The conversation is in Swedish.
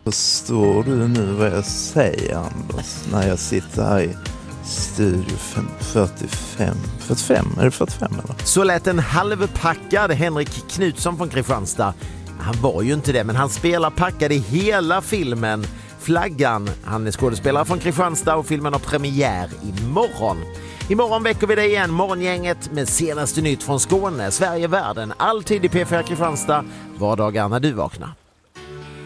Förstår du nu vad jag säger, Anders, när jag sitter här i studio 45? Är det 45 eller? Så lät en halvpackad Henrik Knutsson från Kristianstad. Han var ju inte det, men han spelar packad i hela filmen Flaggan. Han är skådespelare från Kristianstad och filmen har premiär imorgon. Imorgon väcker vi dig igen, Morgongänget, med senaste nytt från Skåne, Sverige, världen. Alltid i P4 Kristianstad, vardagar när du vaknar.